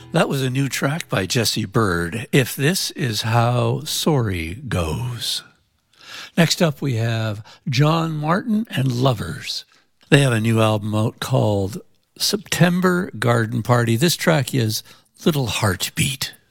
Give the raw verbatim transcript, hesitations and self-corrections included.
That was a new track by Jesse Bird, If This Is How Sorry Goes. Next up, we have John Martin and Lovers. They have a new album out called September Garden Party. This track is Little Heartbeat.